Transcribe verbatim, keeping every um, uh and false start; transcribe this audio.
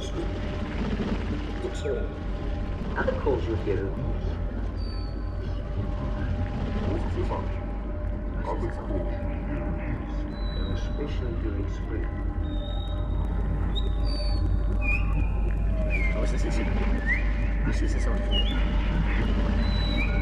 Return. Other calls you hear of these? Other calls, and especially during spring. Oh, c'est Cécile. Monsieur, c'est ça.